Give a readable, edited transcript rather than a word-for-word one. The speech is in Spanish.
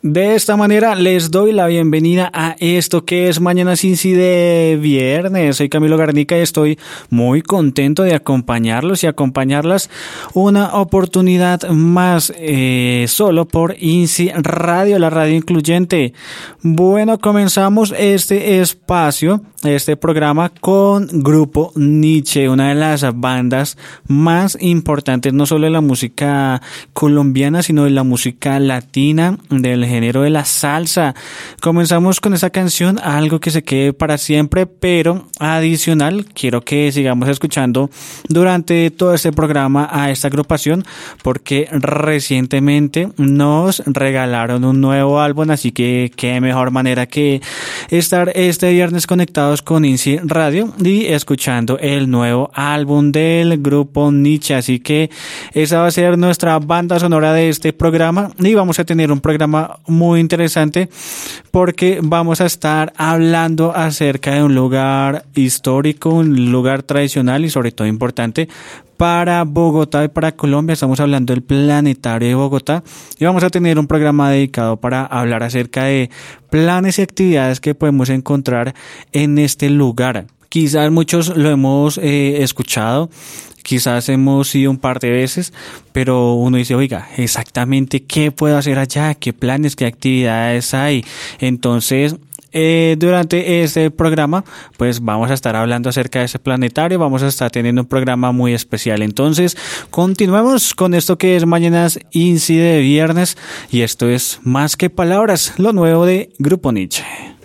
De esta manera les doy la bienvenida a esto que es Mañanas Inci de viernes. Soy Camilo Garnica y estoy muy contento de acompañarlos y acompañarlas una oportunidad más solo por Inci Radio, la radio incluyente. Bueno, comenzamos este espacio, este programa con Grupo Nietzsche, una de las bandas más importantes no solo de la música colombiana sino de la música latina, del género de la salsa. Comenzamos con esa canción, algo que se quede para siempre, pero adicional quiero que sigamos escuchando durante todo este programa a esta agrupación porque recientemente nos regalaron un nuevo álbum, así que qué mejor manera que estar este viernes conectados con Inci Radio y escuchando el nuevo álbum del Grupo Nietzsche. Así que esa va a ser nuestra banda sonora de este programa y vamos a tener un programa muy interesante porque vamos a estar hablando acerca de un lugar histórico, un lugar tradicional y sobre todo importante para Bogotá y para Colombia. Estamos hablando del Planetario de Bogotá y vamos a tener un programa dedicado para hablar acerca de planes y actividades que podemos encontrar en este lugar. Quizás muchos lo hemos escuchado, quizás hemos ido un par de veces, pero uno dice, oiga, exactamente qué puedo hacer allá, qué planes, qué actividades hay. Entonces, durante este programa, pues vamos a estar hablando acerca de ese planetario, vamos a estar teniendo un programa muy especial. Entonces, continuemos con esto que es Mañanas Inci de viernes y esto es Más que Palabras, lo nuevo de Grupo Nietzsche.